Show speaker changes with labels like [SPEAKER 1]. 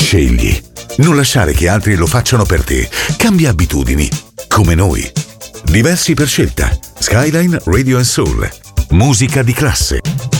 [SPEAKER 1] Scegli. Non lasciare che altri lo facciano per te. Cambia abitudini. Come noi. Diversi per scelta. Skyline Radio & Soul. Musica di classe.